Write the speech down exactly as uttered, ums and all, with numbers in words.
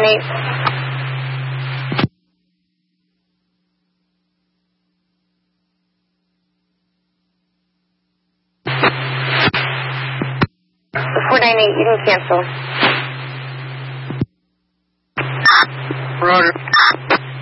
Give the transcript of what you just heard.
eight. four nine eight, you can cancel. Roger.